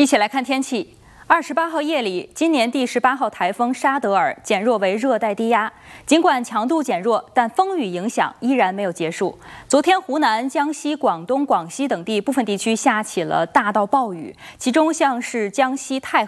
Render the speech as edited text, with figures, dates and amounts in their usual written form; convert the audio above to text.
一起来看天气。28号夜里，今年第18号台风沙德尔减弱为热带低压，尽管强度减弱，但风雨影响依然没有结束。昨天，湖南、江西、广东、广西等地部分地区下起了大到暴雨，其中像是江西太